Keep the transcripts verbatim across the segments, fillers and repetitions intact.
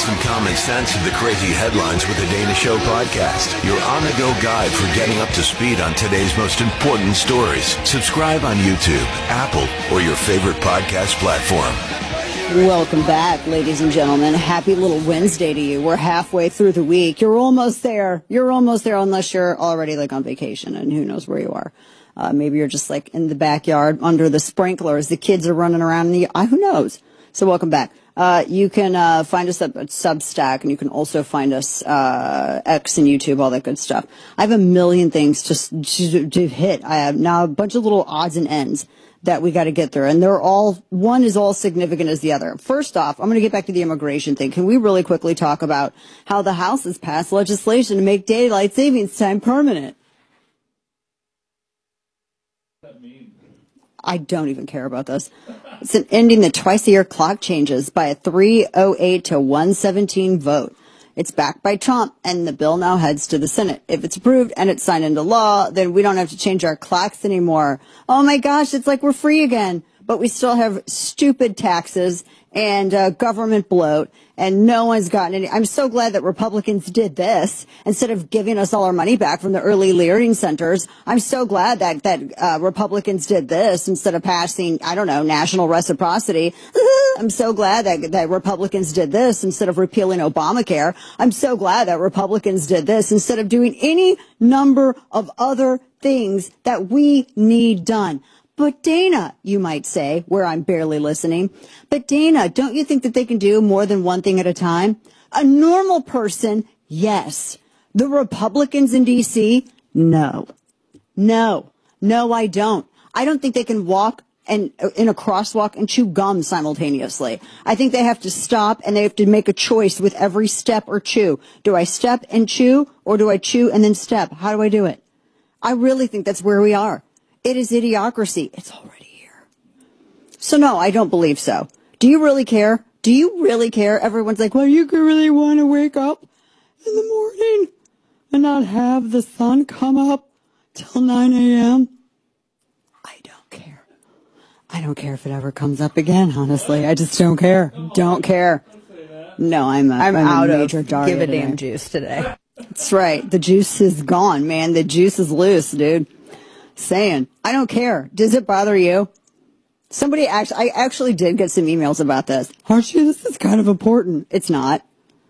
some common sense to the crazy headlines with the Dana Show podcast. Your on-the-go guide for getting up to speed on today's most important stories. Subscribe on YouTube, Apple, or your favorite podcast platform. Welcome back, ladies and gentlemen. Happy little Wednesday to you. We're halfway through the week. You're almost there. You're almost there unless you're already like on vacation, and who knows where you are. Uh, maybe you're just like in the backyard under the sprinklers. The kids are running around in the, uh, who knows? So welcome back. Uh, you can, uh, find us at Substack, and you can also find us, uh, X and YouTube, all that good stuff. I have a million things to, to, to hit. I have now a bunch of little odds and ends that we got to get through. And they're all, one is all significant as the other. First off, I'm going to get back to the immigration thing. Can we really quickly talk about how the House has passed legislation to make daylight savings time permanent? I don't even care about this. It's an ending the twice-a-year clock changes by a three oh eight to one seventeen vote. It's backed by Trump, and the bill now heads to the Senate. If it's approved and it's signed into law, then we don't have to change our clocks anymore. Oh my gosh, it's like we're free again. But we still have stupid taxes and uh, government bloat, and no one's gotten any. I'm so glad that Republicans did this instead of giving us all our money back from the early learning centers. I'm so glad that that uh, Republicans did this instead of passing, I don't know, national reciprocity. I'm so glad that that Republicans did this instead of repealing Obamacare. I'm so glad that Republicans did this instead of doing any number of other things that we need done. But Dana, you might say, where I'm barely listening, but Dana, don't you think that they can do more than one thing at a time? A normal person, yes. The Republicans in D C, no. No. No, I don't. I don't think they can walk and in a crosswalk and chew gum simultaneously. I think they have to stop, and they have to make a choice with every step or chew. Do I step and chew, or do I chew and then step? How do I do it? I really think that's where we are. It is idiocracy. It's already here. So no, I don't believe so. Do you really care? Do you really care? Everyone's like, well, you really want to wake up in the morning and not have the sun come up till nine a.m.? I don't care. I don't care if it ever comes up again, honestly. I just don't care. Don't care. No, I'm a, I'm, I'm out a major of Daria give a today. damn juice today. That's right. The juice is gone, man. The juice is loose, dude. Saying, I don't care. Does it bother you? Somebody actually, I actually did get some emails about this. Archie, this is kind of important. It's not.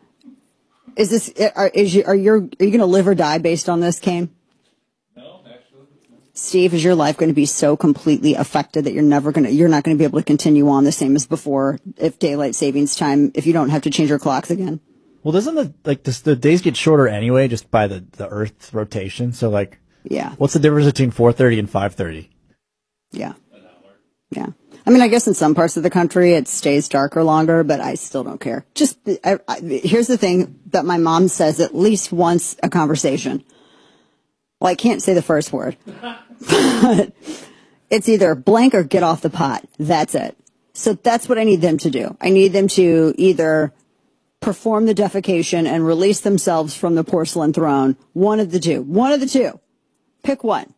Is this, are, is you, are you, are you going to live or die based on this, Kane? No, actually. Steve, is your life going to be so completely affected that you're never going to, you're not going to be able to continue on the same as before if daylight savings time, if you don't have to change your clocks again? Well, doesn't the, like, this, the days get shorter anyway just by the, the Earth's rotation? So, like, yeah. What's the difference between four thirty and five thirty? Yeah. Yeah. I mean, I guess in some parts of the country it stays darker longer, but I still don't care. Just, I, I, here's the thing that my mom says at least once a conversation. Well, I can't say the first word. But it's either blank or get off the pot. That's it. So that's what I need them to do. I need them to either perform the defecation and release themselves from the porcelain throne. One of the two. One of the two. Pick one.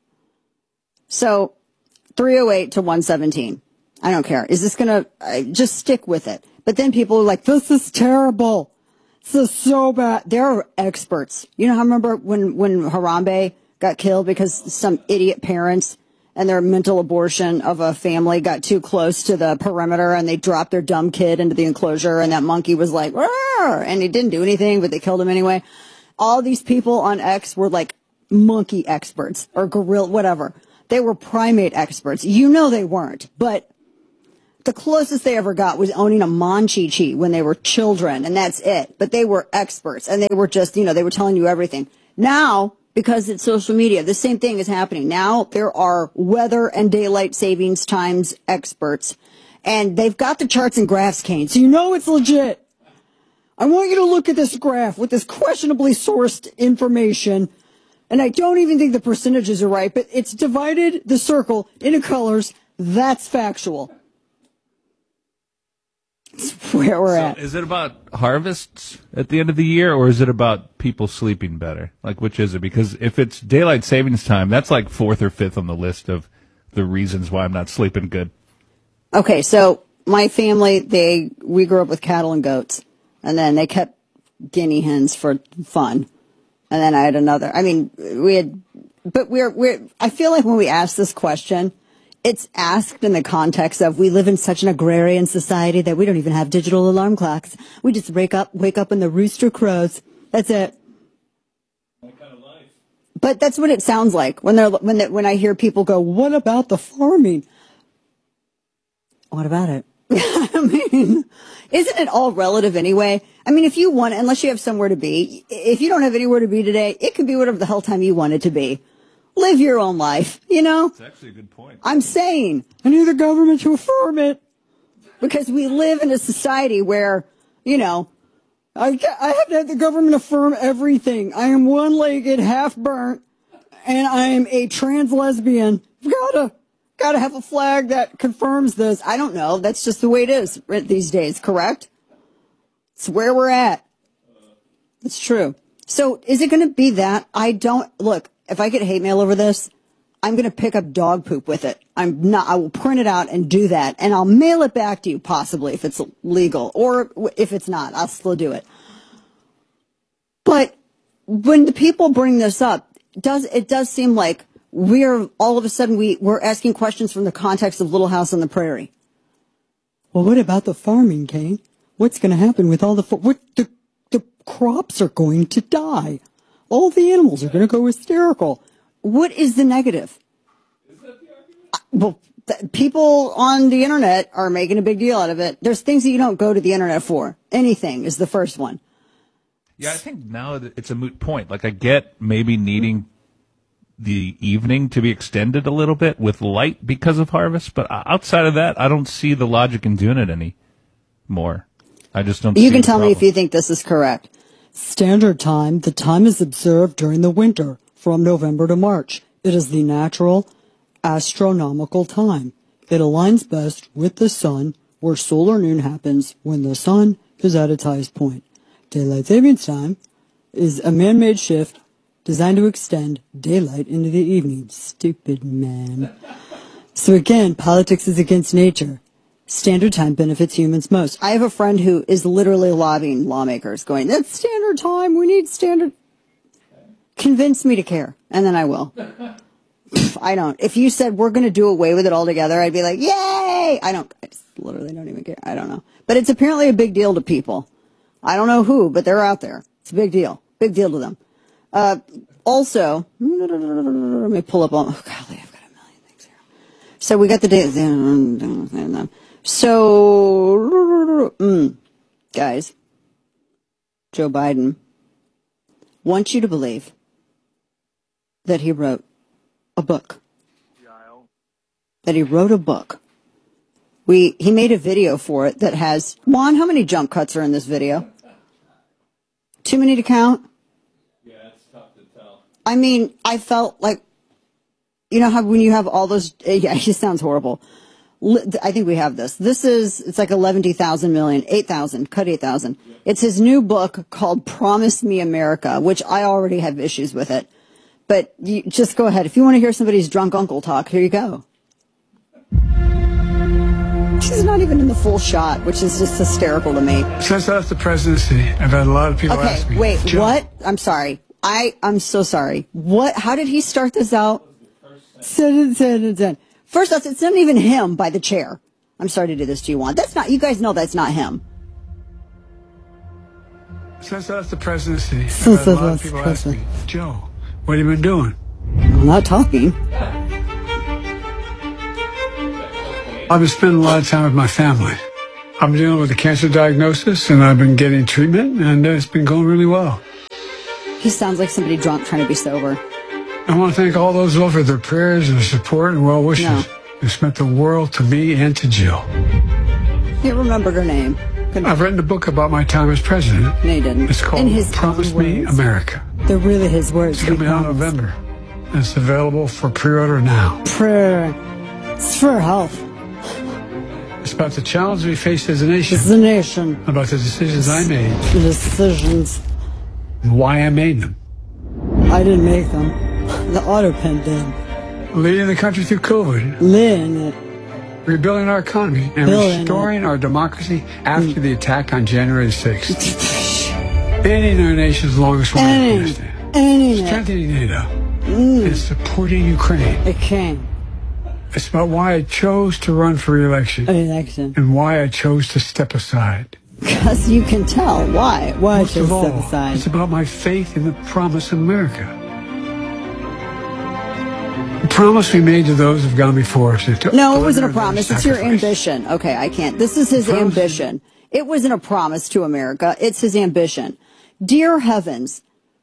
So, three oh eight to one seventeen. I don't care. Is this going to, uh, just stick with it. But then people are like, this is terrible. This is so bad. There are experts. You know how I remember when, when Harambe got killed because some idiot parents and their mental abortion of a family got too close to the perimeter and they dropped their dumb kid into the enclosure and that monkey was like, "Rawr!" And he didn't do anything, but they killed him anyway. All these people on X were like, monkey experts or gorilla, whatever. They were primate experts. You know they weren't, but the closest they ever got was owning a Monchichi when they were children, and that's it. But they were experts, and they were just, you know, they were telling you everything. Now, because it's social media, the same thing is happening. Now there are weather and daylight savings times experts, and they've got the charts and graphs, Kane, so you know it's legit. I want you to look at this graph with this questionably sourced information. And I don't even think the percentages are right, but it's divided the circle into colors. That's factual. That's where we're so at. Is it about harvests at the end of the year, or is it about people sleeping better? Like, which is it? Because if it's daylight savings time, that's like fourth or fifth on the list of the reasons why I'm not sleeping good. Okay, so my family, they we grew up with cattle and goats. And then they kept guinea hens for fun. And then I had another. I mean, we had, but we're, we're, I feel like when we ask this question, it's asked in the context of we live in such an agrarian society that we don't even have digital alarm clocks. We just wake up, wake up when the rooster crows. That's it. That kind of life. But that's what it sounds like when they're, when they, when I hear people go, what about the farming? What about it? I mean, isn't it all relative anyway? I mean, if you want, unless you have somewhere to be, if you don't have anywhere to be today, it can be whatever the hell time you want it to be. Live your own life, you know? That's actually a good point. I'm saying, I need the government to affirm it. Because we live in a society where, you know, I, I have to have the government affirm everything. I am one-legged, half-burnt, and I am a trans lesbian. Gotta, gotta have a flag that confirms this. I don't know. That's just the way it is these days, correct? It's where we're at. It's true. So is it going to be that? I don't, look, if I get hate mail over this, I'm going to pick up dog poop with it. I'm not, I will print it out and do that. And I'll mail it back to you, possibly, if it's legal. Or if it's not, I'll still do it. But when the people bring this up, does it does seem like we're, all of a sudden, we, we're asking questions from the context of Little House on the Prairie. Well, what about the farming, Kane? What's going to happen with all the, what, the, the crops are going to die. All the animals are going to go hysterical. What is the negative? Is that the argument? Uh, well, th- people on the internet are making a big deal out of it. There's things that you don't go to the internet for. Anything is the first one. Yeah, I think now it's a moot point. Like, I get maybe needing the evening to be extended a little bit with light because of harvest, but outside of that, I don't see the logic in doing it anymore. I just don't. You see can the tell problem. me if you think this is correct. Standard time, the time is observed during the winter from November to March. It is the natural astronomical time. It aligns best with the sun, where solar noon happens when the sun is at its highest point. Daylight savings time is a man-made shift designed to extend daylight into the evening. Stupid man. So again, politics is against nature. Standard time benefits humans most. I have a friend who is literally lobbying lawmakers, going, that's standard time, we need standard. Convince me to care, and then I will. I don't. If you said we're going to do away with it altogether, I'd be like, yay! I don't, I just literally don't even care. I don't know. But it's apparently a big deal to people. I don't know who, but they're out there. It's a big deal. Big deal to them. Uh, also, let me pull up on, oh, golly, I've got a million things here. So we got the day, so, mm, guys, Joe Biden wants you to believe that he wrote a book. That he wrote a book. We he made a video for it that has, Juan, how many jump cuts are in this video? Too many to count? Yeah, it's tough to tell. I mean, I felt like, you know how when you have all those, yeah, it just sounds horrible. I think we have this. This is, it's like eleven thousand million, eight thousand, cut eight thousand. Yeah. It's his new book called Promise Me America, which I already have issues with it. But you just go ahead. If you want to hear somebody's drunk uncle talk, here you go. She's not even in the full shot, which is just hysterical to me. Since I left the presidency, I've had a lot of people okay, ask me. wait, Joe, what? I'm sorry. I, I'm so sorry. What? How did he start this out? First off, it's not even him by the chair. I'm sorry to do this to you, Juan. That's not, you guys know that's not him. Since I left the presidency, I've had a lot of people ask me, Joe, what have you been doing? I'm not talking. I've been spending a lot of time with my family. I'm dealing with a cancer diagnosis, and I've been getting treatment, and uh, it's been going really well. He sounds like somebody drunk trying to be sober. I want to thank all those who offered their prayers and support and well wishes. No. It's meant the world to me and to Jill. He remembered her name. Couldn't I've written a book about my time as president. No, he didn't. It's called In his Promise Me words. America. They're really his words. It's coming out in November. It's available for pre-order now. Prayer. It's for health. It's about the challenge we face as a nation. It's the nation. About the decisions I made. The decisions. And why I made them. I didn't make them. The auto pen did. Leading the country through COVID. Leading it. rebuilding our economy and Building restoring our democracy after the attack on January sixth. Ending our nation's longest war in Ending. Afghanistan. Ending it. Strengthening NATO. And supporting Ukraine. It came. It's about why I chose to run for re-election. Election. And why I chose to step aside. Because you can tell why. Why Most to of all, step aside. it's about my faith in the promise of America. The promise we made to those who've gone before us. To No, it wasn't a honor their promise. It's your sacrifice. ambition. Okay, I can't. This is his Promise? ambition. It wasn't a promise to America. It's his ambition. Dear heavens.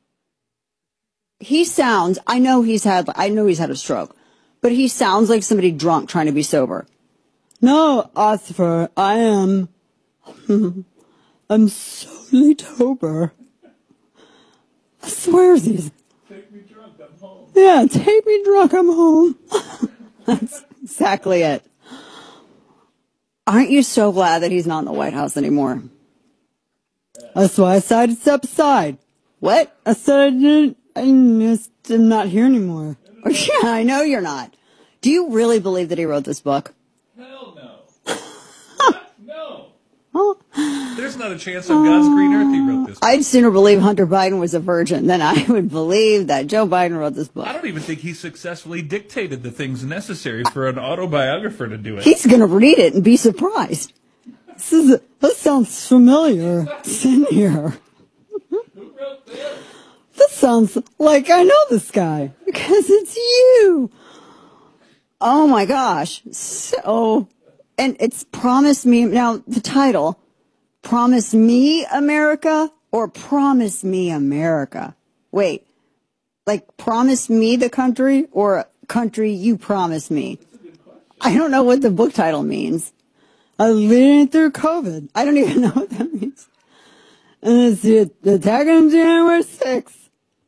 He sounds, I know he's had, I know he's had a stroke, but he sounds like somebody drunk trying to be sober. No, Arthur, I am, I'm solely sober. I swear these. Take me drunk, I'm home. Yeah, take me drunk, I'm home. That's exactly it. Aren't you so glad that he's not in the White House anymore? That's why I decided to step aside. What? I said I didn't, I'm just I'm not here anymore. Yeah, I know you're not. Do you really believe that he wrote this book? Hell no. What? No. There's not a chance on God's green earth he wrote this book. I'd sooner believe Hunter Biden was a virgin than I would believe that Joe Biden wrote this book. I don't even think he successfully dictated the things necessary for an autobiographer to do it. He's going to read it and be surprised. This is this sounds familiar. It's in here. Who wrote this? This sounds like I know this guy because it's you. Oh my gosh. So, and it's Promise Me. Now, the title, Promise Me America or Promise Me America? Wait, like Promise Me the country or Country You Promise Me? I don't know what the book title means. I'm leading through COVID. I don't even know what that means. And it's the attack on January sixth.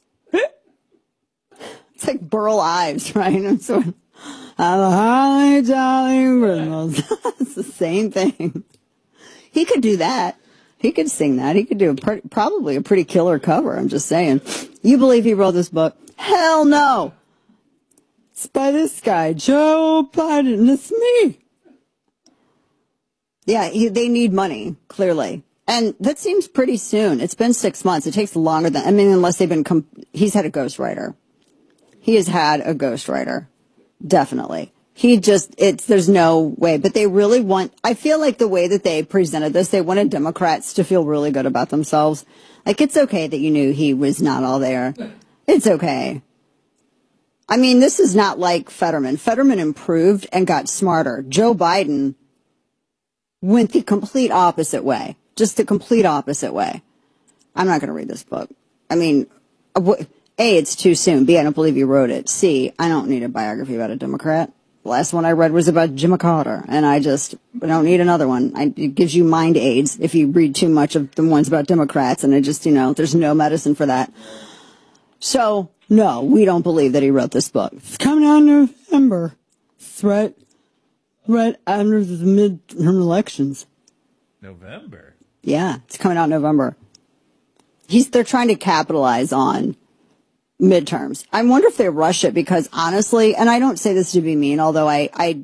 It's like Burl Ives, right? I'm sort of, have a holly jolly Christmas. It's the same thing. He could do that. He could sing that. He could do a pre- probably a pretty killer cover. I'm just saying. You believe he wrote this book? Hell no. It's by this guy, Joe Biden. It's me. Yeah, he, they need money, clearly. And that seems pretty soon. It's been six months. It takes longer than, I mean, unless they've been, com- he's had a ghostwriter. He has had a ghostwriter. Definitely. He just, it's, there's no way, but they really want, I feel like the way that they presented this, they wanted Democrats to feel really good about themselves. Like, it's okay that you knew he was not all there. It's okay. I mean, this is not like Fetterman. Fetterman improved and got smarter. Joe Biden went the complete opposite way. Just the complete opposite way. I'm not going to read this book. I mean, A, it's too soon. B, I don't believe you wrote it. C, I don't need a biography about a Democrat. The last one I read was about Jimmy Carter, and I just I don't need another one. I, it gives you mind aids if you read too much of the ones about Democrats, and it just, you know, there's no medicine for that. So, no, we don't believe that he wrote this book. It's coming out in November. It's right, right after the midterm elections. November? Yeah, it's coming out in November. He's, they're trying to capitalize on midterms. I wonder if they rush it because honestly, and I don't say this to be mean, although I, I,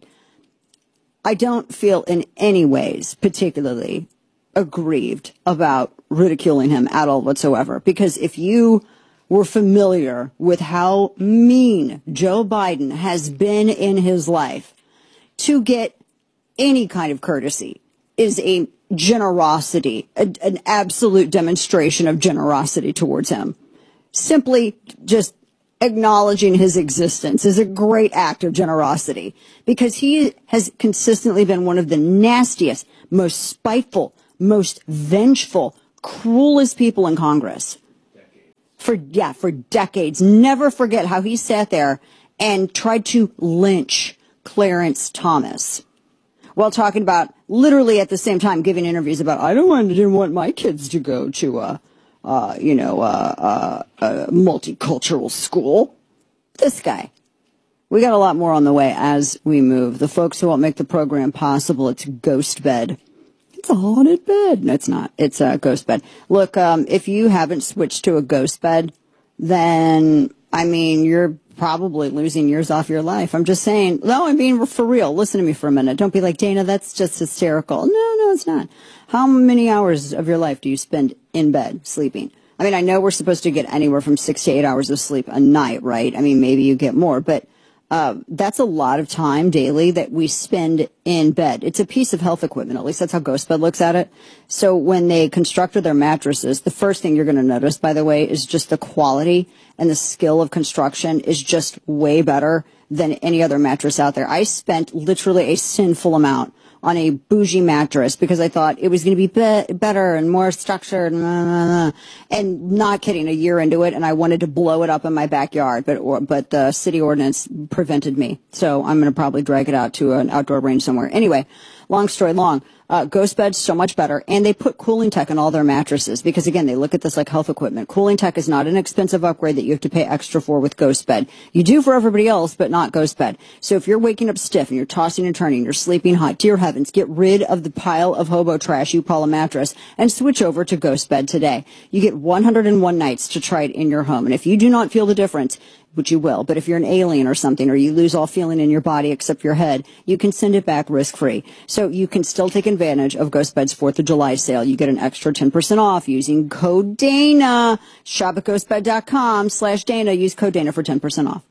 I don't feel in any ways particularly aggrieved about ridiculing him at all whatsoever. Because if you were familiar with how mean Joe Biden has been in his life, to get any kind of courtesy is a generosity, a, an absolute demonstration of generosity towards him. Simply just acknowledging his existence is a great act of generosity because he has consistently been one of the nastiest, most spiteful, most vengeful, cruelest people in Congress. For, yeah, for decades. Never forget how he sat there and tried to lynch Clarence Thomas while talking about, literally at the same time, giving interviews about, I don't want, didn't want my kids to go to a, uh, you know, uh, uh, a multicultural school. This guy. We got a lot more on the way as we move. The folks who won't make the program possible, it's Ghost Bed. It's a haunted bed. No, it's not. It's a ghost bed. Look, um, if you haven't switched to a ghost bed, then, I mean, you're probably losing years off your life. I'm just saying, no, I mean, for real. Listen to me for a minute. Don't be like, Dana, that's just hysterical. No, no, it's not. How many hours of your life do you spend in bed sleeping? I mean, I know we're supposed to get anywhere from six to eight hours of sleep a night, right? I mean, maybe you get more, but uh, that's a lot of time daily that we spend in bed. It's a piece of health equipment. At least that's how GhostBed looks at it. So when they constructed their mattresses, the first thing you're going to notice, by the way, is just the quality and the skill of construction is just way better than any other mattress out there. I spent literally a sinful amount on a bougie mattress because I thought it was going to be, be better and more structured, and not kidding, a year into it, and I wanted to blow it up in my backyard, but or, but the city ordinance prevented me. So I'm going to probably drag it out to an outdoor range somewhere. Anyway, long story long. Uh, GhostBed's so much better, and they put cooling tech on all their mattresses because, again, they look at this like health equipment. Cooling tech is not an expensive upgrade that you have to pay extra for with GhostBed. You do for everybody else, but not GhostBed. So if you're waking up stiff and you're tossing and turning, you're sleeping hot, dear heavens, get rid of the pile of hobo trash you call a mattress and switch over to GhostBed today. You get one hundred one nights to try it in your home, and if you do not feel the difference, which you will, but if you're an alien or something, or you lose all feeling in your body except your head, you can send it back risk-free. So you can still take advantage of GhostBed's fourth of July sale. You get an extra ten percent off using code Dana. Shop at ghostbed.com slash Dana. Use code Dana for ten percent off.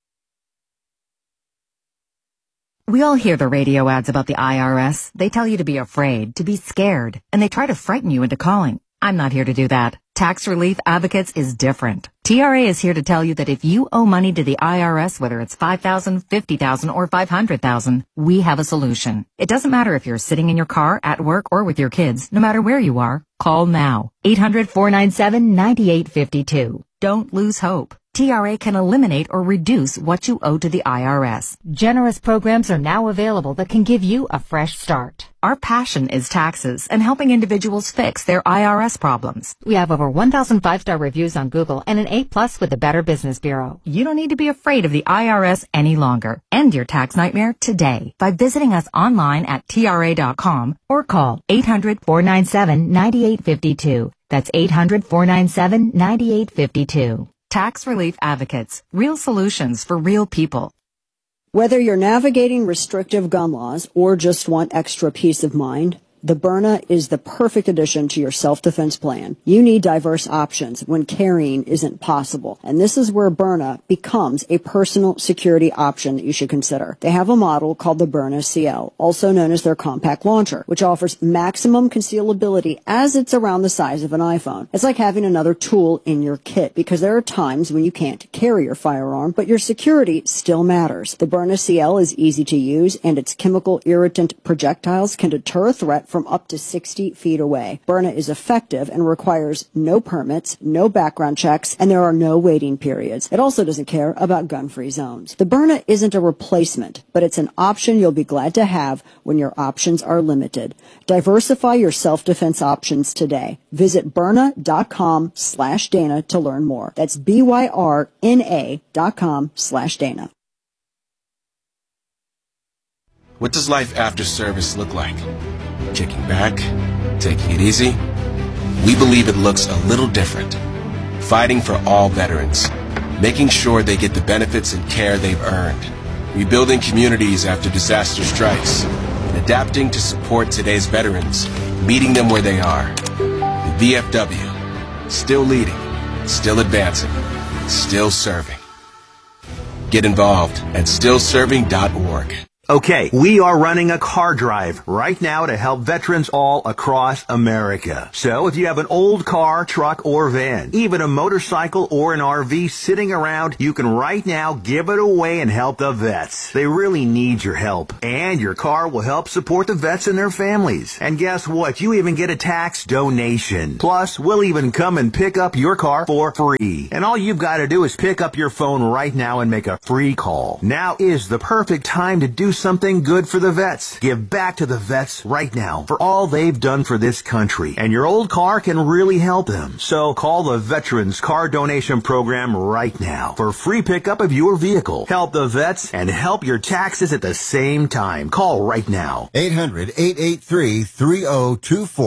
We all hear the radio ads about the I R S. They tell you to be afraid, to be scared, and they try to frighten you into calling. I'm not here to do that. Tax Relief Advocates is different. T R A is here to tell you that if you owe money to the I R S, whether it's five thousand dollars, fifty thousand dollars, or five hundred thousand dollars, we have a solution. It doesn't matter if you're sitting in your car, at work, or with your kids. No matter where you are, call now. eight hundred, four nine seven, nine eight five two. Don't lose hope. T R A can eliminate or reduce what you owe to the I R S. Generous programs are now available that can give you a fresh start. Our passion is taxes and helping individuals fix their I R S problems. We have over one thousand five-star reviews on Google and an A plus with the Better Business Bureau. You don't need to be afraid of the I R S any longer. End your tax nightmare today by visiting us online at T R A dot com or call eight hundred, four nine seven, nine eight five two. That's eight hundred, four nine seven, nine eight five two. Tax Relief Advocates. Real solutions for real people. Whether you're navigating restrictive gun laws or just want extra peace of mind, the Byrna is the perfect addition to your self-defense plan. You need diverse options when carrying isn't possible. And this is where Byrna becomes a personal security option that you should consider. They have a model called the Byrna C L, also known as their compact launcher, which offers maximum concealability as it's around the size of an iPhone. It's like having another tool in your kit because there are times when you can't carry your firearm, but your security still matters. The Byrna C L is easy to use, and its chemical irritant projectiles can deter a threat from up to sixty feet away. Byrna is effective and requires no permits, no background checks, and there are no waiting periods. It also doesn't care about gun-free zones. The Byrna isn't a replacement, but it's an option you'll be glad to have when your options are limited. Diversify your self-defense options today. Visit Byrna.com slash Dana to learn more. That's B-Y-R-N-A dot com slash Dana. What does life after service look like? Kicking back? Taking it easy? We believe it looks a little different. Fighting for all veterans. Making sure they get the benefits and care they've earned. Rebuilding communities after disaster strikes. And adapting to support today's veterans. Meeting them where they are. The V F W. Still leading. Still advancing. Still serving. Get involved at still serving dot org. Okay, we are running a car drive right now to help veterans all across America. So if you have an old car, truck, or van, even a motorcycle or an R V sitting around, you can right now give it away and help the vets. They really need your help. And your car will help support the vets and their families. And guess what? You even get a tax donation. Plus, we'll even come and pick up your car for free. And all you've got to do is pick up your phone right now and make a free call. Now is the perfect time to do something good for the vets. Give back to the vets right now for all they've done for this country. And your old car can really help them. So call the Veterans Car Donation Program right now for free pickup of your vehicle. Help the vets and help your taxes at the same time. Call right now. eight hundred, eight eight three, three oh two four.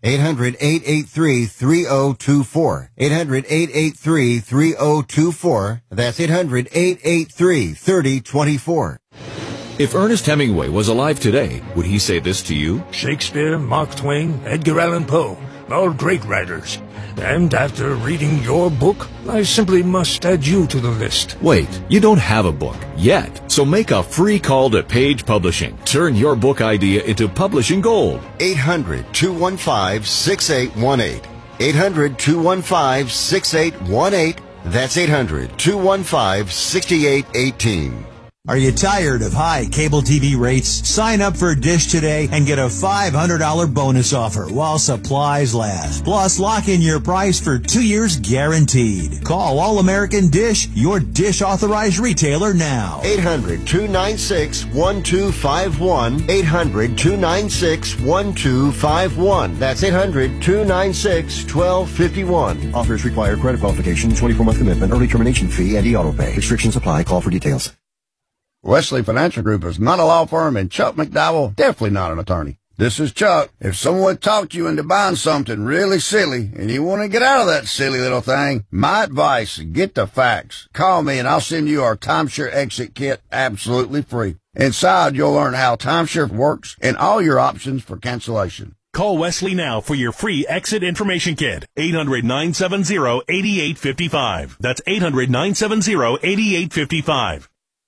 eight hundred, eight eight three, three oh two four. eight hundred, eight eight three, three oh two four. That's eight hundred, eight eight three, three oh two four. If Ernest Hemingway was alive today, would he say this to you? Shakespeare, Mark Twain, Edgar Allan Poe, all great writers. And after reading your book, I simply must add you to the list. Wait, you don't have a book yet, so make a free call to Page Publishing. Turn your book idea into publishing gold. eight hundred, two one five, six eight one eight. eight hundred, two one five, six eight one eight. That's eight hundred, two one five, six eight one eight. Are you tired of high cable T V rates? Sign up for Dish today and get a five hundred dollars bonus offer while supplies last. Plus, lock in your price for two years guaranteed. Call All American Dish, your Dish authorized retailer now. eight hundred, two nine six, one two five one. eight hundred, two nine six, one two five one. That's eight hundred, two nine six, one two five one. Offers require credit qualification, twenty-four month commitment, early termination fee, and e-auto pay. Restrictions apply. Call for details. Wesley Financial Group is not a law firm, and Chuck McDowell definitely not an attorney. This is Chuck. If someone talked you into buying something really silly and you want to get out of that silly little thing, my advice, get the facts. Call me and I'll send you our timeshare exit kit absolutely free. Inside, you'll learn how timeshare works and all your options for cancellation. Call Wesley now for your free exit information kit. eight hundred, nine seven zero, eight eight five five. That's eight hundred, nine seven zero, eight eight five five.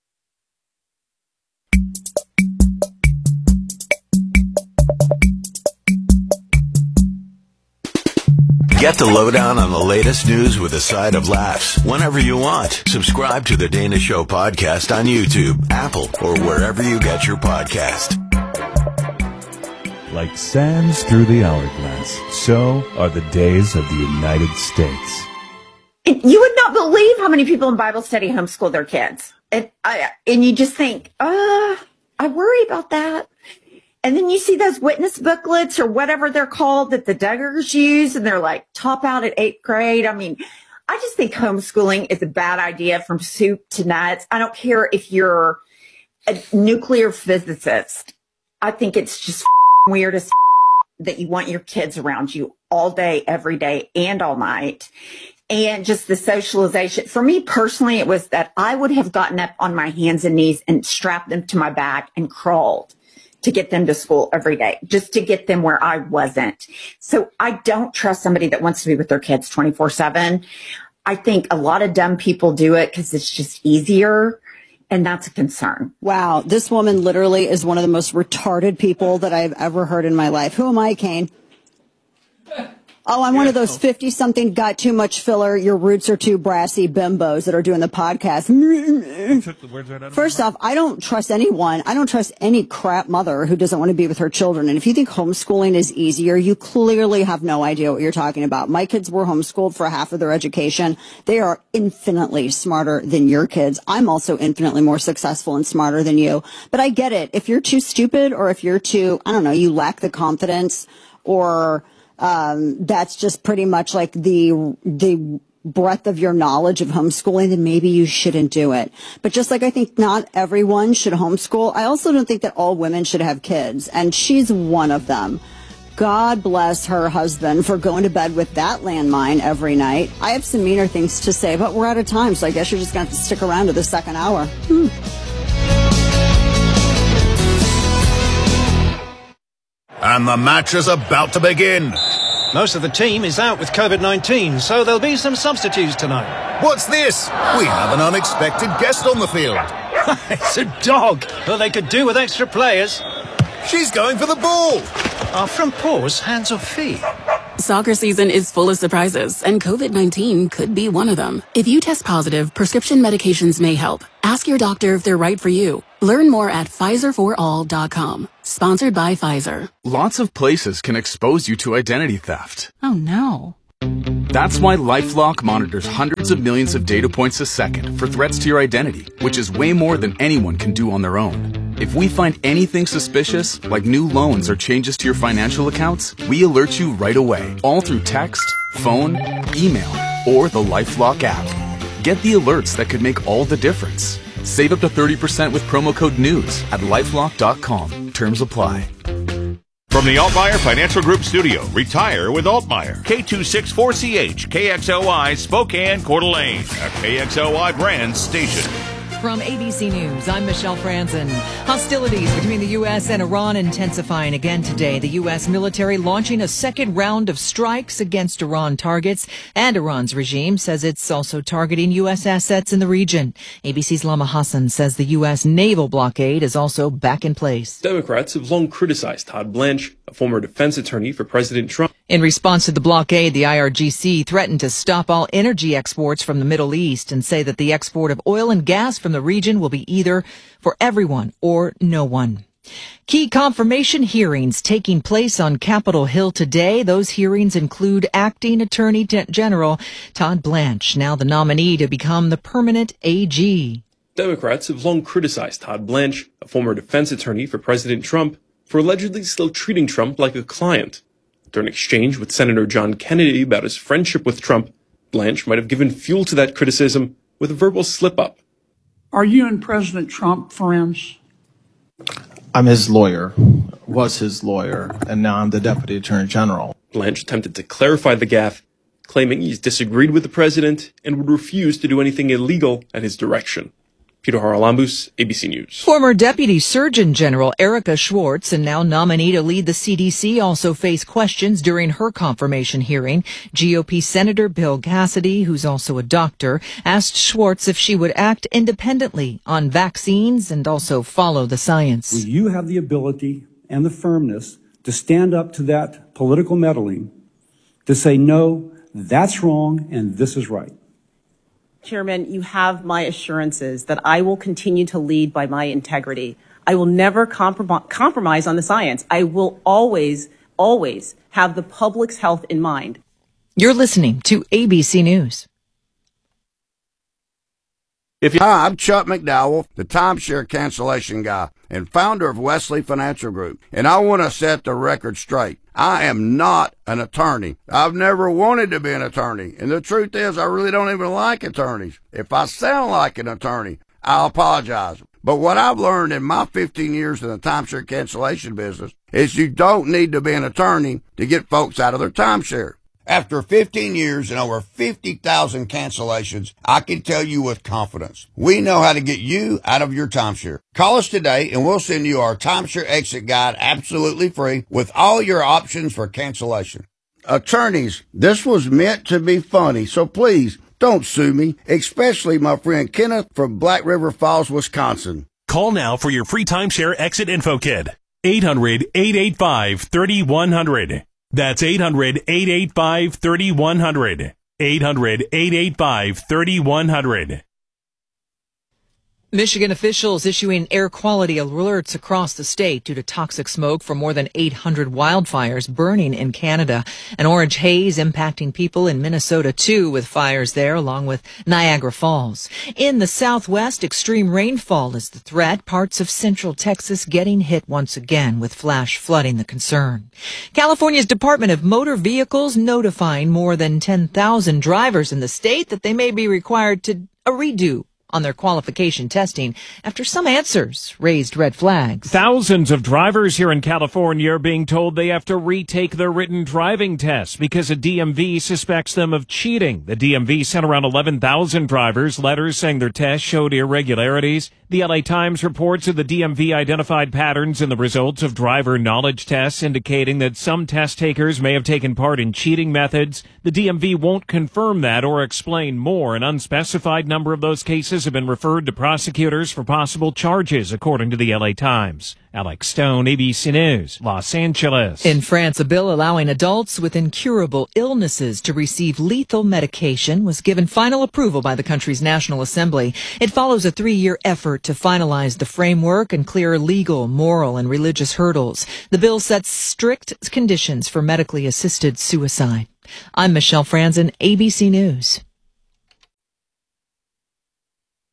Get the lowdown on the latest news with a side of laughs whenever you want. Subscribe to the Dana Show podcast on YouTube, Apple, or wherever you get your podcast. Like sands through the hourglass, so are the days of the United States. You would not believe how many people in Bible study homeschool their kids. And, I, and you just think, uh, I worry about that. And then you see those witness booklets or whatever they're called that the Duggars use, and they're like top out at eighth grade. I mean, I just think homeschooling is a bad idea from soup to nuts. I don't care if you're a nuclear physicist. I think it's just weird as that you want your kids around you all day, every day, and all night. And just the socialization. For me personally, it was that I would have gotten up on my hands and knees and strapped them to my back and crawled to get them to school every day, just to get them where I wasn't. So I don't trust somebody that wants to be with their kids twenty-four seven. I think a lot of dumb people do it because it's just easier, and that's a concern. Wow, this woman literally is one of the most retarded people that I've ever heard in my life. Who am I, Kane? Oh, I'm one of those fifty-something got too much filler, your roots are too brassy bimbos that are doing the podcast. Took the words right out of First off, I don't trust anyone. I don't trust any crap mother who doesn't want to be with her children. And if you think homeschooling is easier, you clearly have no idea what you're talking about. My kids were homeschooled for half of their education. They are infinitely smarter than your kids. I'm also infinitely more successful and smarter than you. But I get it. If you're too stupid or if you're too, I don't know, you lack the confidence or... Um, that's just pretty much like the, the breadth of your knowledge of homeschooling, then maybe you shouldn't do it. But just like I think not everyone should homeschool, I also don't think that all women should have kids. And she's one of them. God bless her husband for going to bed with that landmine every night. I have some meaner things to say, but we're out of time. So I guess you're just going to have to stick around to the second hour. Hmm. And the match is about to begin. Most of the team is out with COVID nineteen, so there'll be some substitutes tonight. What's this? We have an unexpected guest on the field. It's a dog. Well, they could do with extra players. She's going for the ball. Are front paws hands or feet? Soccer season is full of surprises, and COVID nineteen could be one of them. If you test positive, prescription medications may help. Ask your doctor if they're right for you. Learn more at Pfizer for all dot com. Sponsored by Pfizer. Lots of places can expose you to identity theft. Oh, no. That's why LifeLock monitors hundreds of millions of data points a second for threats to your identity, which is way more than anyone can do on their own. If we find anything suspicious, like new loans or changes to your financial accounts, we alert you right away, all through text, phone, email, or the LifeLock app. Get the alerts that could make all the difference. Save up to thirty percent with promo code NEWS at lifelock dot com. Terms apply. From the Altmaier Financial Group studio, retire with Altmaier. K two sixty-four C H, K X L I, Spokane, Coeur d'Alene, a K X L I brand station. From A B C News, I'm Michelle Franzen. Hostilities between the U S and Iran intensifying again today. The U S military launching a second round of strikes against Iran targets, and Iran's regime says it's also targeting U S assets in the region. A B C's Lama Hassan says the U S naval blockade is also back in place. Democrats have long criticized Todd Blanche, a former defense attorney for President Trump. In response to the blockade, the I R G C threatened to stop all energy exports from the Middle East and say that the export of oil and gas from the region will be either for everyone or no one. Key confirmation hearings taking place on Capitol Hill today. Those hearings include Acting Attorney General Todd Blanche, now the nominee to become the permanent A G. Democrats have long criticized Todd Blanche, a former defense attorney for President Trump, for allegedly still treating Trump like a client. During an exchange with Senator John Kennedy about his friendship with Trump, Blanche might have given fuel to that criticism with a verbal slip-up. Are you and President Trump friends? I'm his lawyer, was his lawyer, and now I'm the Deputy Attorney General. Blanche attempted to clarify the gaffe, claiming he's disagreed with the president and would refuse to do anything illegal at his direction. Peter Haralambous, A B C News. Former Deputy Surgeon General Erica Schwartz, and now nominee to lead the C D C, also faced questions during her confirmation hearing. G O P Senator Bill Cassidy, who's also a doctor, asked Schwartz if she would act independently on vaccines and also follow the science. Will you have the ability and the firmness to stand up to that political meddling, to say, no, that's wrong and this is right? Chairman, you have my assurances that I will continue to lead by my integrity. I will never comprom- compromise on the science. I will always, always have the public's health in mind. You're listening to A B C News. If you- Hi, I'm Chuck McDowell, the timeshare cancellation guy and founder of Wesley Financial Group, and I want to set the record straight. I am not an attorney. I've never wanted to be an attorney, and the truth is I really don't even like attorneys. If I sound like an attorney, I'll apologize. But what I've learned in my fifteen years in the timeshare cancellation business is you don't need to be an attorney to get folks out of their timeshare. After fifteen years and over fifty thousand cancellations, I can tell you with confidence, we know how to get you out of your timeshare. Call us today and we'll send you our timeshare exit guide absolutely free with all your options for cancellation. Attorneys, this was meant to be funny, so please don't sue me, especially my friend Kenneth from Black River Falls, Wisconsin. Call now for your free timeshare exit info kit. eight hundred, eight eight five, three one zero zero. That's eight hundred, eight eight five, three one zero zero. eight hundred, eight eight five, three one zero zero. Michigan officials issuing air quality alerts across the state due to toxic smoke from more than eight hundred wildfires burning in Canada. An orange haze impacting people in Minnesota, too, with fires there, along with Niagara Falls. In the southwest, extreme rainfall is the threat. Parts of central Texas getting hit once again, with flash flooding the concern. California's Department of Motor Vehicles notifying more than ten thousand drivers in the state that they may be required to a redo on their qualification testing after some answers raised red flags. Thousands of drivers here in California are being told they have to retake their written driving tests because a D M V suspects them of cheating. The D M V sent around eleven thousand drivers letters saying their tests showed irregularities. The L A Times reports that the D M V identified patterns in the results of driver knowledge tests indicating that some test takers may have taken part in cheating methods. The D M V won't confirm that or explain more. An unspecified number of those cases have been referred to prosecutors for possible charges, according to the L A Times. Alex Stone, A B C News, Los Angeles. In France, a bill allowing adults with incurable illnesses to receive lethal medication was given final approval by the country's National Assembly. It follows a three-year effort to finalize the framework and clear legal, moral, and religious hurdles. The bill sets strict conditions for medically assisted suicide. I'm Michelle Franzen, A B C News.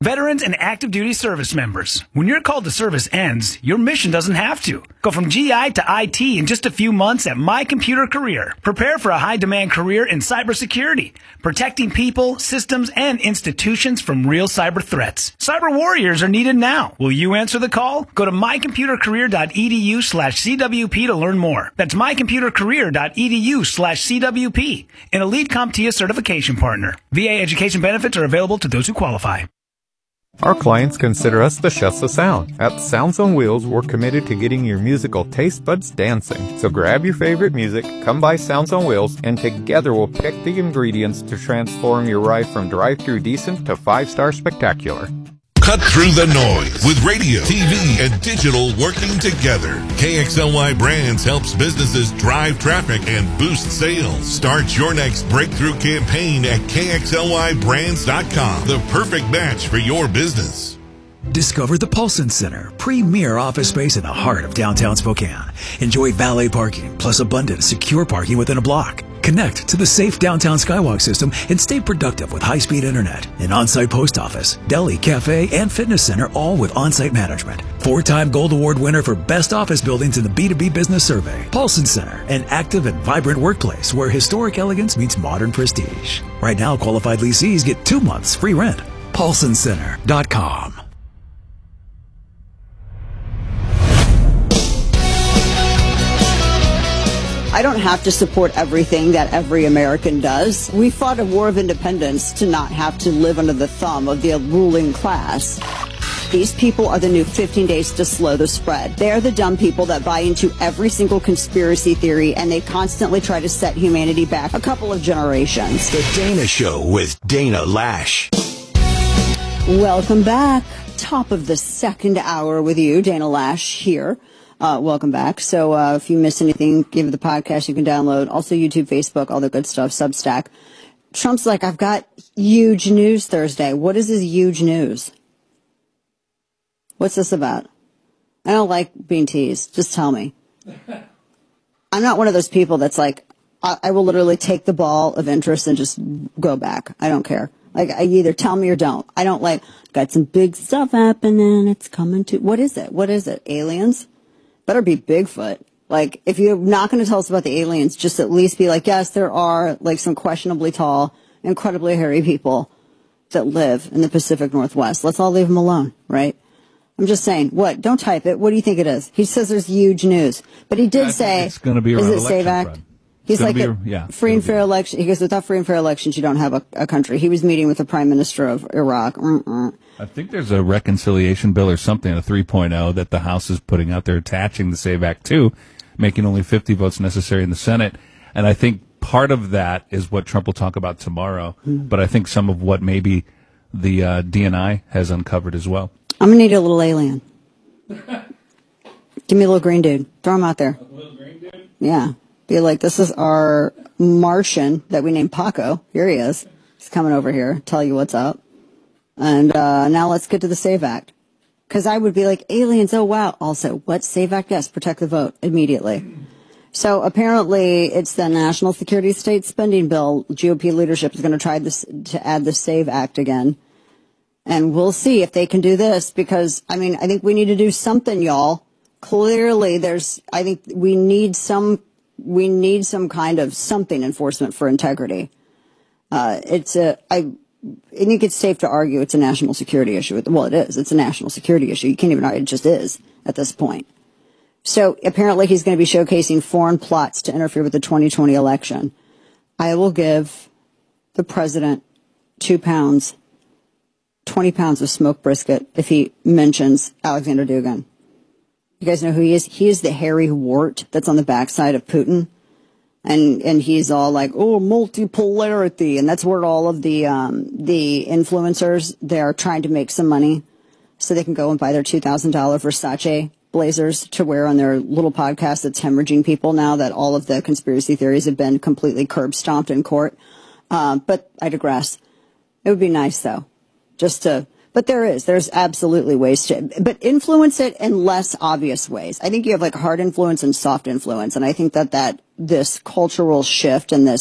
Veterans and active duty service members, when your call to service ends, your mission doesn't have to. Go from G I to I T in just a few months at My Computer Career. Prepare for a high-demand career in cybersecurity, protecting people, systems, and institutions from real cyber threats. Cyber warriors are needed now. Will you answer the call? Go to mycomputercareer.edu slash CWP to learn more. That's mycomputercareer.edu slash CWP, an elite CompTIA certification partner. V A education benefits are available to those who qualify. Our clients consider us the chefs of sound. At Sounds on Wheels, we're committed to getting your musical taste buds dancing. So grab your favorite music, come by Sounds on Wheels, and together we'll pick the ingredients to transform your ride from drive-through decent to five-star spectacular. Cut through the noise with radio, T V, and digital working together. K X L Y Brands helps businesses drive traffic and boost sales. Start your next breakthrough campaign at K X L Y brands dot com. The perfect match for your business. Discover the Paulson Center, premier office space in the heart of downtown Spokane. Enjoy valet parking, plus abundant, secure parking within a block. Connect to the safe downtown Skywalk system and stay productive with high-speed internet. An on-site post office, deli, cafe, and fitness center, all with on-site management. Four-time Gold Award winner for best office buildings in the B two B Business Survey. Paulson Center, an active and vibrant workplace where historic elegance meets modern prestige. Right now, qualified lessees get two months free rent. Paulson Center dot com. I don't have to support everything that every American does. We fought a war of independence to not have to live under the thumb of the ruling class. These people are the new fifteen days to slow the spread. They are the dumb people that buy into every single conspiracy theory, and they constantly try to set humanity back a couple of generations. The Dana Show with Dana Lash. Welcome back. Top of the second hour with you, Dana Lash here. Uh, welcome back. So, uh, if you miss anything, give the podcast you can download. Also YouTube, Facebook, all the good stuff, Substack. Trump's like, I've got huge news Thursday. What is this huge news? What's this about? I don't like being teased. Just tell me. I'm not one of those people that's like, I, I will literally take the ball of interest and just go back. I don't care. Like, I either tell me or don't. I don't like, got some big stuff happening. It's coming to, what is it? What is it? Aliens? Better be Bigfoot. Like, if you're not going to tell us about the aliens, just at least be like, yes, there are, like, some questionably tall, incredibly hairy people that live in the Pacific Northwest. Let's all leave them alone, right? I'm just saying. What? Don't type it. What do you think it is? He says there's huge news. But he did say, it's going to be is around it SAVE Act? Run. He's like, be, a yeah, free and fair election. He goes, without free and fair elections, you don't have a, a country. He was meeting with the prime minister of Iraq. Mm-mm. I think there's a reconciliation bill or something, a three point oh, that the House is putting out there attaching the SAVE Act to, making only fifty votes necessary in the Senate. And I think part of that is what Trump will talk about tomorrow. Mm. But I think some of what maybe the uh, D N I has uncovered as well. I'm going to need a little alien. Give me a little green dude. Throw him out there. A little green dude? Yeah. Be like, this is our Martian that we named Paco. Here he is. He's coming over here, tell you what's up. And uh, now let's get to the SAVE Act. Because I would be like, aliens, oh, wow. Also, what? SAVE Act? Yes, protect the vote immediately. So apparently it's the National Security State Spending Bill. G O P leadership is going to try this to add the SAVE Act again. And we'll see if they can do this because, I mean, I think we need to do something, y'all. Clearly, there's, I think we need some, we need some kind of something enforcement for integrity. Uh, it's a, I, I think it's safe to argue it's a national security issue. Well, it is. It's a national security issue. You can't even argue. It just is at this point. So apparently he's going to be showcasing foreign plots to interfere with the twenty twenty election. I will give the president two pounds, twenty pounds of smoked brisket if he mentions Alexander Dugin. You guys know who he is? He is the hairy wart that's on the backside of Putin. And, and he's all like, oh, multipolarity. And that's where all of the, um, the influencers, they're trying to make some money so they can go and buy their two thousand dollars Versace blazers to wear on their little podcast that's hemorrhaging people now that all of the conspiracy theories have been completely curb stomped in court. Um, but I digress. It would be nice though, just to, but there is, there's absolutely ways to, but influence it in less obvious ways. I think you have like hard influence and soft influence. And I think that that this cultural shift and this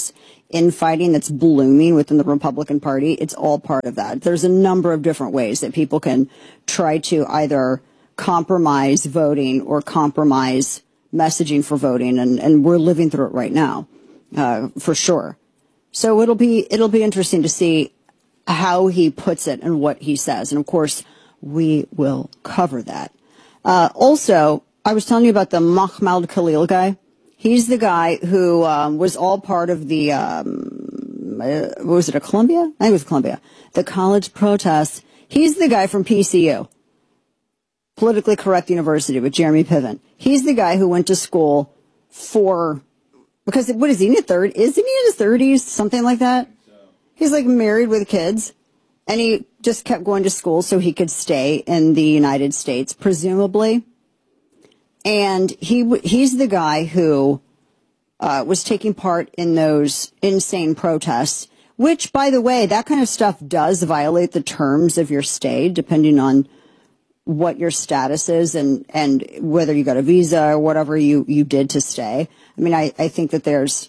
infighting that's blooming within the Republican Party, it's all part of that. There's a number of different ways that people can try to either compromise voting or compromise messaging for voting, and, and we're living through it right now, uh, for sure. So it'll be it'll be interesting to see how he puts it and what he says, and of course we will cover that. Uh, also, I was telling you about the Mahmoud Khalil guy. He's the guy who um, was all part of the, um, uh, was it a Columbia? I think it was Columbia. The college protests. He's the guy from P C U, Politically Correct University, with Jeremy Piven. He's the guy who went to school for, because what is he in his third? Isn't he in his thirties? Something like that. He's like married with kids, and he just kept going to school so he could stay in the United States, presumably. And he he's the guy who uh, was taking part in those insane protests, which, by the way, that kind of stuff does violate the terms of your stay, depending on what your status is and, and whether you got a visa or whatever you, you did to stay. I mean, I, I think that there's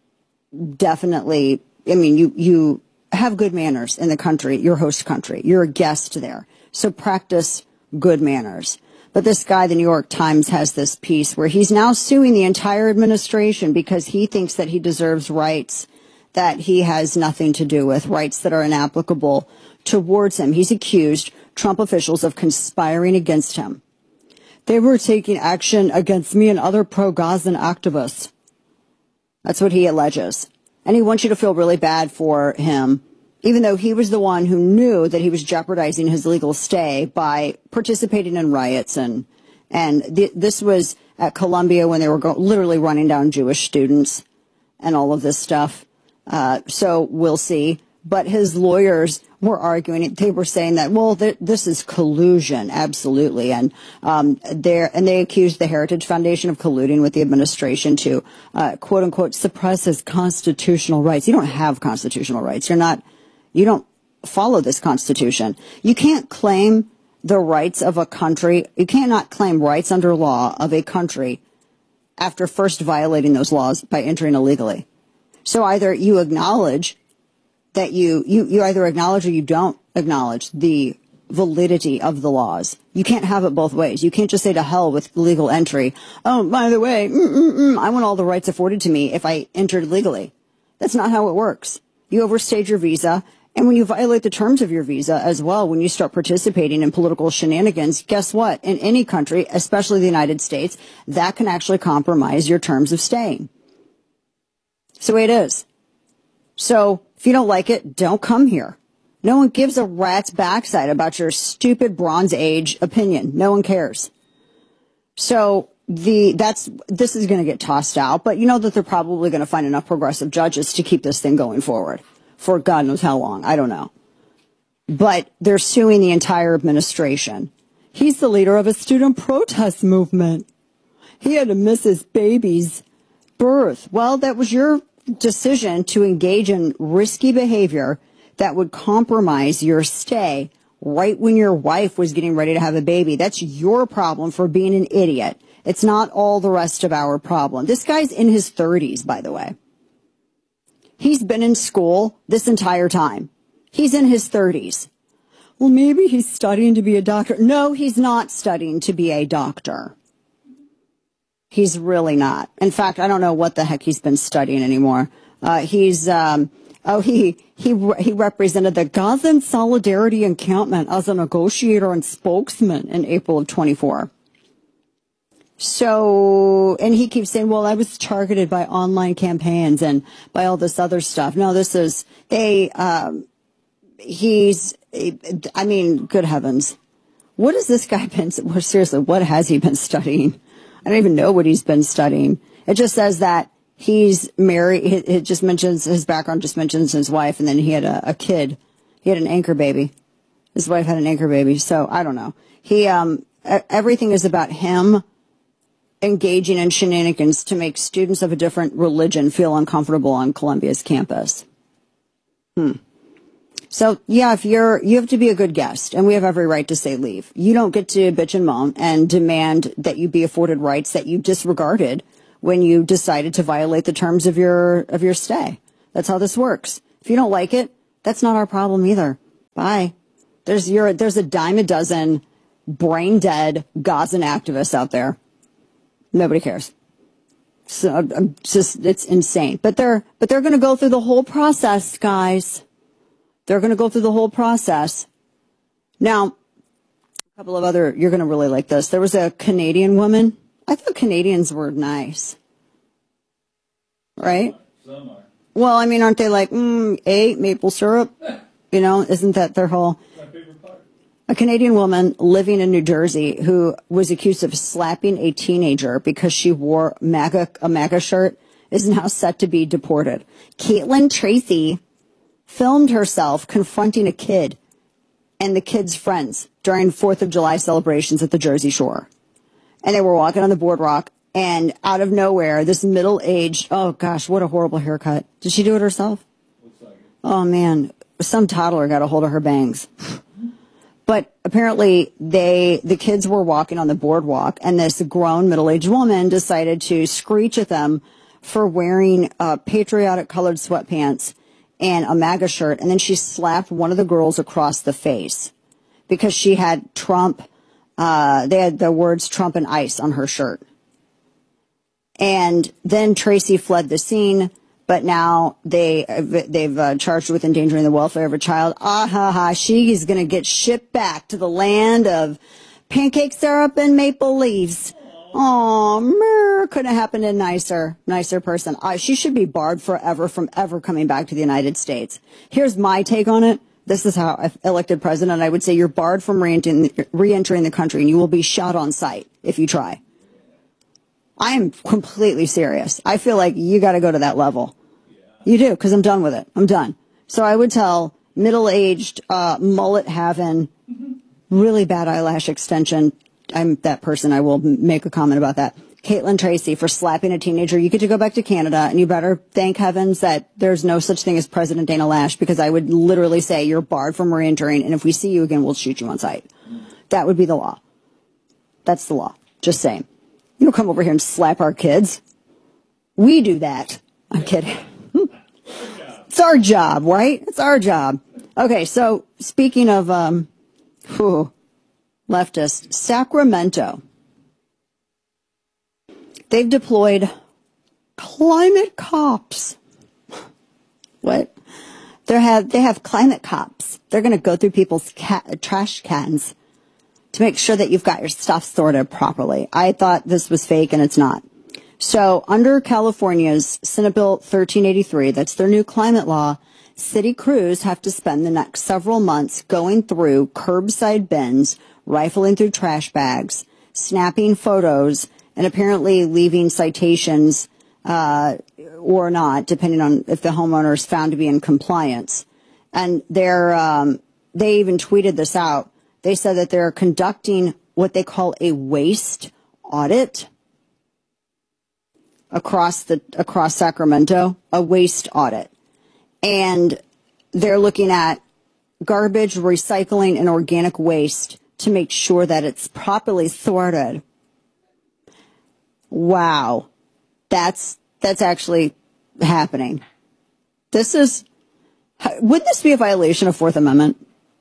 definitely, I mean, you, you have good manners in the country, your host country. You're a guest there. So practice good manners. But this guy, the New York Times, has this piece where he's now suing the entire administration because he thinks that he deserves rights that he has nothing to do with, rights that are inapplicable towards him. He's accused Trump officials of conspiring against him. They were taking action against me and other pro-Gazan activists. That's what he alleges. And he wants you to feel really bad for him, even though he was the one who knew that he was jeopardizing his legal stay by participating in riots. And and th- this was at Columbia when they were go- literally running down Jewish students and all of this stuff. Uh, so we'll see. But his lawyers were arguing. They were saying that, well, th- this is collusion, absolutely. And um, there, and they accused the Heritage Foundation of colluding with the administration to, uh, quote unquote, suppress his constitutional rights. You don't have constitutional rights. You're not. You don't follow this Constitution. You can't claim the rights of a country. You cannot claim rights under law of a country after first violating those laws by entering illegally. So either you acknowledge that you, you, you either acknowledge or you don't acknowledge the validity of the laws. You can't have it both ways. You can't just say to hell with legal entry. Oh, by the way, mm, mm, mm, I want all the rights afforded to me if I entered legally. That's not how it works. You overstayed your visa. And when you violate the terms of your visa as well, when you start participating in political shenanigans, guess what? In any country, especially the United States, that can actually compromise your terms of staying. It's the way it is. So if you don't like it, don't come here. No one gives a rat's backside about your stupid Bronze Age opinion. No one cares. So the that's this is going to get tossed out, but you know that they're probably going to find enough progressive judges to keep this thing going forward. For God knows how long. I don't know. But they're suing the entire administration. He's the leader of a student protest movement. He had to miss his baby's birth. Well, that was your decision to engage in risky behavior that would compromise your stay right when your wife was getting ready to have a baby. That's your problem for being an idiot. It's not all the rest of our problem. This guy's in his thirties, by the way. He's been in school this entire time. He's in his thirties. Well, maybe he's studying to be a doctor. No, he's not studying to be a doctor. He's really not. In fact, I don't know what the heck he's been studying anymore. Uh, he's, um, oh, he, he, he represented the Gazan Solidarity Encampment as a negotiator and spokesman in April of twenty-four. So, and he keeps saying, well, I was targeted by online campaigns and by all this other stuff. No, this is a, um, he's, I mean, good heavens. What has this guy been, well, seriously, what has he been studying? I don't even know what he's been studying. It just says that he's married. It just mentions his background, just mentions his wife, and then he had a, a kid. He had an anchor baby. His wife had an anchor baby. So I don't know. He, um, everything is about him engaging in shenanigans to make students of a different religion feel uncomfortable on Columbia's campus. Hmm. So, yeah, if you're, you have to be a good guest, and we have every right to say leave. You don't get to bitch and moan and demand that you be afforded rights that you disregarded when you decided to violate the terms of your, of your stay. That's how this works. If you don't like it, that's not our problem either. Bye. There's your, there's a dime a dozen brain dead Gazan activists out there. Nobody cares. So I'm just, it's insane. But they're, but they're going to go through the whole process, guys. They're going to go through the whole process. Now, a couple of other, you're going to really like this. There was a Canadian woman. I thought Canadians were nice. Right? Some are. Well, I mean, aren't they like, mm, A, maple syrup? You know, isn't that their whole... My favorite part. A Canadian woman living in New Jersey who was accused of slapping a teenager because she wore MAGA, a MAGA shirt is now set to be deported. Caitlin Tracy filmed herself confronting a kid and the kid's friends during fourth of July celebrations at the Jersey Shore. And they were walking on the boardwalk, and out of nowhere, this middle-aged, oh gosh, what a horrible haircut. Did she do it herself? Looks like it. Oh man, some toddler got a hold of her bangs. But apparently they, the kids were walking on the boardwalk, and this grown middle-aged woman decided to screech at them for wearing uh, patriotic colored sweatpants and a MAGA shirt, and then she slapped one of the girls across the face because she had Trump, uh, they had the words Trump and ICE on her shirt. And then Tracy fled the scene, but now they, they've uh, charged her with endangering the welfare of a child. Ah ha ha, she's going to get shipped back to the land of pancake syrup and maple leaves. Oh, mer, couldn't have happened to a nicer, nicer person. Uh, she should be barred forever from ever coming back to the United States. Here's my take on it. This is how, if elected president, I would say you're barred from re-entering, re-entering the country, and you will be shot on sight if you try. I am completely serious. I feel like you got to go to that level. You do, because I'm done with it. I'm done. So I would tell middle-aged, uh, mullet-having, really bad eyelash extension, I'm that person. I will make a comment about that. Caitlin Tracy for slapping a teenager. You get to go back to Canada, and you better thank heavens that there's no such thing as President Dana Lash, because I would literally say you're barred from re-entering, and if we see you again, we'll shoot you on sight. That would be the law. That's the law. Just saying. You don't come over here and slap our kids. We do that. I'm kidding. It's our job, right? It's our job. Okay, so speaking of um, whew, leftists, Sacramento. They've deployed climate cops. What? They have they have climate cops. They're going to go through people's cat, trash cans to make sure that you've got your stuff sorted properly. I thought this was fake, and it's not. So under California's Senate Bill thirteen eighty-three, that's their new climate law, city crews have to spend the next several months going through curbside bins, rifling through trash bags, snapping photos, and apparently leaving citations uh, or not, depending on if the homeowner is found to be in compliance. And they're um, they even tweeted this out. They said that they're conducting what they call a waste audit across the across Sacramento, a waste audit. And they're looking at garbage, recycling, and organic waste to make sure that it's properly sorted. Wow. That's that's actually happening. This is would this be a violation of Fourth Amendment?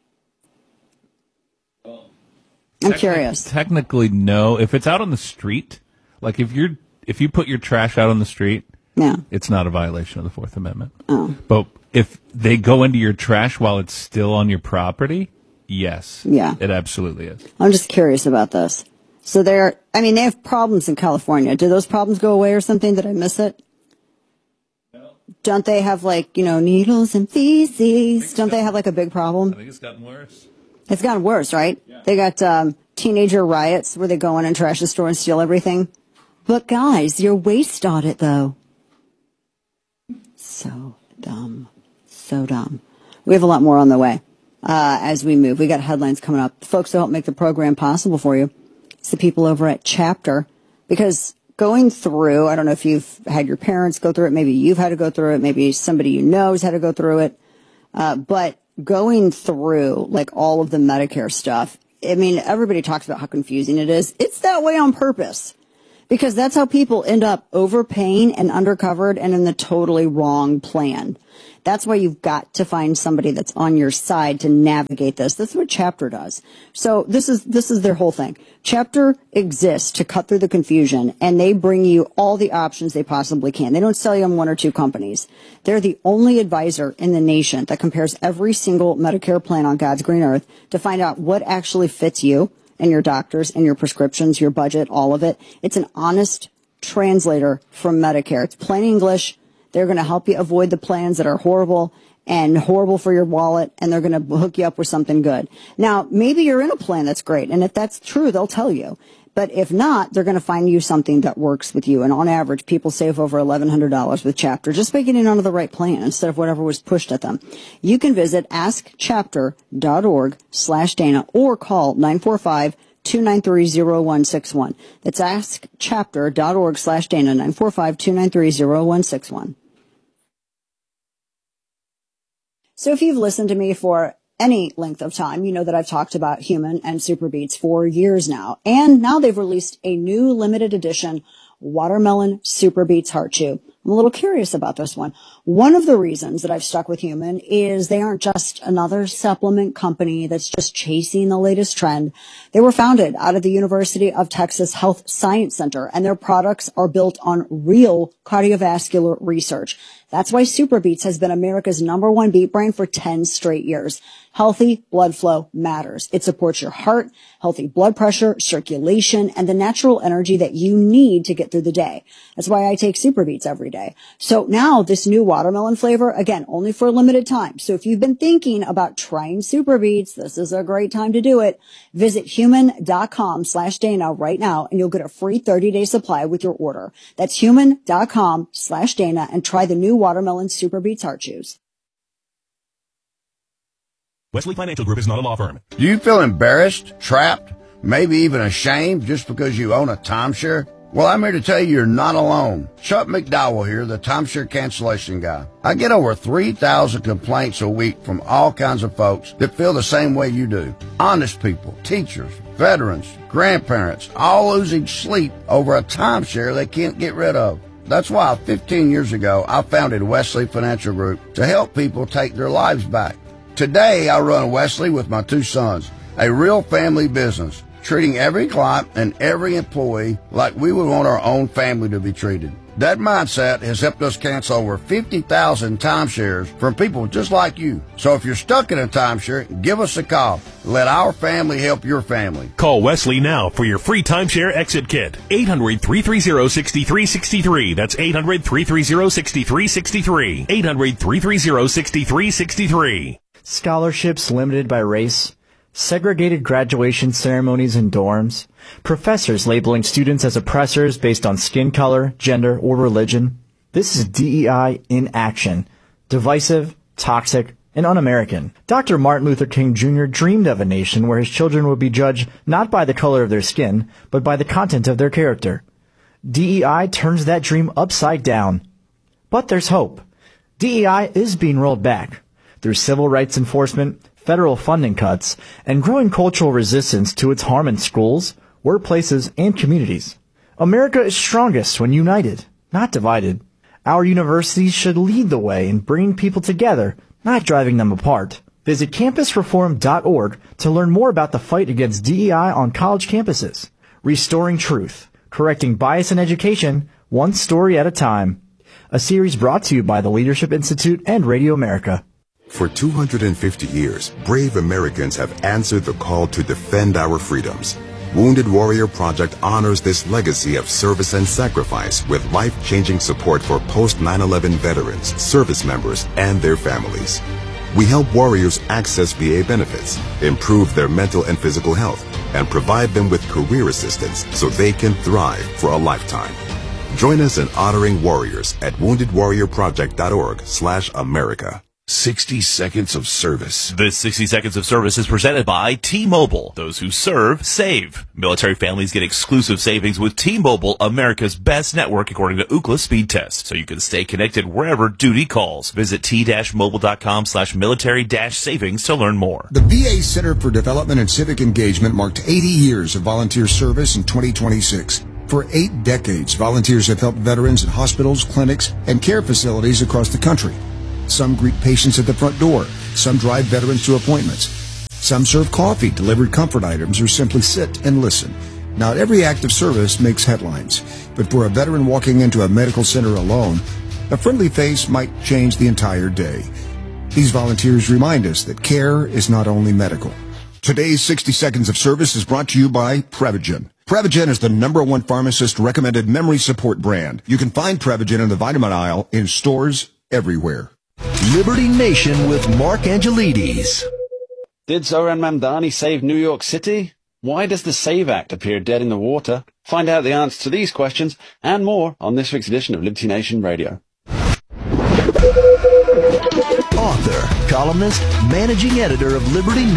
I'm Technic- curious. Technically, no. If it's out on the street, like if you're if you put your trash out on the street, yeah, it's not a violation of the Fourth Amendment. Oh. But if they go into your trash while it's still on your property, yes, yeah, it absolutely is. I'm just curious about this. So they're, I mean, they have problems in California. Do those problems go away or something? Did I miss it? No. Don't they have like, you know, needles and feces? Don't they have like a big problem? I think it's gotten worse. It's gotten worse, right? Yeah. They got um, teenager riots where they go in and trash the store and steal everything. But guys, your waste audit, though. So dumb. So dumb. We have a lot more on the way uh, as we move. We got headlines coming up. The folks who help make the program possible for you. It's the people over at Chapter. Because going through, I don't know if you've had your parents go through it. Maybe you've had to go through it. Maybe somebody you know has had to go through it. Uh, but going through like all of the Medicare stuff, I mean, everybody talks about how confusing it is. It's that way on purpose Because that's how people end up overpaying and undercovered and in the totally wrong plan. That's why you've got to find somebody that's on your side to navigate this. That's what Chapter does. So this is, this is their whole thing. Chapter exists to cut through the confusion, and they bring you all the options they possibly can. They don't sell you on one or two companies. They're the only advisor in the nation that compares every single Medicare plan on God's green earth to find out what actually fits you and your doctors and your prescriptions, your budget, all of it. It's an honest translator from Medicare. It's plain English. They're going to help you avoid the plans that are horrible and horrible for your wallet, and they're going to hook you up with something good. Now, maybe you're in a plan that's great, and if that's true, they'll tell you. But if not, they're going to find you something that works with you. And on average, people save over eleven hundred dollars with Chapter just by getting onto the right plan instead of whatever was pushed at them. You can visit askchapter.org slash Dana or call nine four five, two nine three, zero one six one. That's askchapter.org slash Dana, nine four five, two nine three, zero one six one. So if you've listened to me for any length of time, you know that I've talked about Human and Super Beets for years now. And now they've released a new limited edition Watermelon Super Beets Heart Chew. I'm a little curious about this one. One of the reasons that I've stuck with Human is they aren't just another supplement company that's just chasing the latest trend. They were founded out of the University of Texas Health Science Center, and their products are built on real cardiovascular research. That's why Super Beets has been America's number one beet brand for ten straight years. Healthy blood flow matters. It supports your heart, healthy blood pressure, circulation, and the natural energy that you need to get through the day. That's why I take Super Beets every day. So now this new watermelon flavor, again, only for a limited time. So if you've been thinking about trying Super Beets, this is a great time to do it. Visit human.com slash Dana right now, and you'll get a free thirty-day supply with your order. That's human.com slash Dana, and try the new Watermelon Super Beets Heart Chews. Wesley Financial Group is not a law firm. Do you feel embarrassed, trapped, maybe even ashamed just because you own a timeshare? Well, I'm here to tell you you're not alone. Chuck McDowell here, the timeshare cancellation guy. I get over three thousand complaints a week from all kinds of folks that feel the same way you do. Honest people, teachers, veterans, grandparents, all losing sleep over a timeshare they can't get rid of. That's why fifteen years ago, I founded Wesley Financial Group to help people take their lives back. Today, I run Wesley with my two sons, a real family business, treating every client and every employee like we would want our own family to be treated. That mindset has helped us cancel over fifty thousand timeshares from people just like you. So if you're stuck in a timeshare, give us a call. Let our family help your family. Call Wesley now for your free timeshare exit kit. eight hundred, three three zero, six three six three. That's eight hundred, three three zero, six three six three. eight hundred, three three zero, six three six three. Scholarships limited by race, segregated graduation ceremonies in dorms, professors labeling students as oppressors based on skin color, gender, or religion. This is D E I in action. Divisive, toxic, and un-American. Doctor Martin Luther King Junior dreamed of a nation where his children would be judged not by the color of their skin, but by the content of their character. D E I turns that dream upside down. But there's hope. D E I is being rolled back. Through civil rights enforcement, federal funding cuts, and growing cultural resistance to its harm in schools, workplaces, and communities. America is strongest when united, not divided. Our universities should lead the way in bringing people together, not driving them apart. Visit campus reform dot org to learn more about the fight against D E I on college campuses. Restoring truth, correcting bias in education, one story at a time. A series brought to you by the Leadership Institute and Radio America. For two hundred fifty years, brave Americans have answered the call to defend our freedoms. Wounded Warrior Project honors this legacy of service and sacrifice with life-changing support for post nine eleven veterans, service members, and their families. We help warriors access V A benefits, improve their mental and physical health, and provide them with career assistance so they can thrive for a lifetime. Join us in honoring warriors at wounded warrior project dot org slash America. sixty seconds of service. This sixty seconds of service is presented by T-Mobile. Those who serve, save. Military families get exclusive savings with T-Mobile, America's best network according to Ookla speed test. So you can stay connected wherever duty calls. Visit t-mobile.com slash military dash savings to learn more. The V A Center for Development and Civic Engagement marked eighty years of volunteer service in twenty twenty-six. For eight decades, volunteers have helped veterans in hospitals, clinics, and care facilities across the country. Some greet patients at the front door. Some drive veterans to appointments. Some serve coffee, deliver comfort items, or simply sit and listen. Not every act of service makes headlines, but for a veteran walking into a medical center alone, a friendly face might change the entire day. These volunteers remind us that care is not only medical. Today's sixty Seconds of Service is brought to you by Prevagen. Prevagen is the number one pharmacist-recommended memory support brand. You can find Prevagen in the vitamin aisle in stores everywhere. Liberty Nation with Mark Angelides. Did Zohran Mamdani save New York City? Why does the SAVE Act appear dead in the water? Find out the answer to these questions and more on this week's edition of Liberty Nation Radio. Author, columnist, managing editor of Liberty Nation.